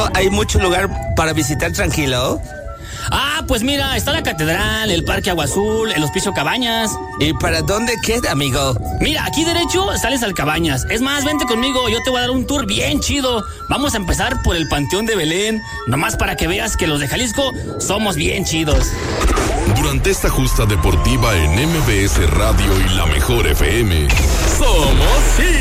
centro hay mucho lugar para visitar tranquilo. Ah, pues mira, está la catedral, el Parque Agua Azul, el Hospicio Cabañas. ¿Y para dónde queda, amigo? Mira, aquí derecho sales al Cabañas. Es más, vente conmigo, yo te voy a dar un tour bien chido. Vamos a empezar por el Panteón de Belén, nomás para que veas que los de Jalisco somos bien chidos. Durante esta justa deportiva en MBS Radio y La Mejor FM, somos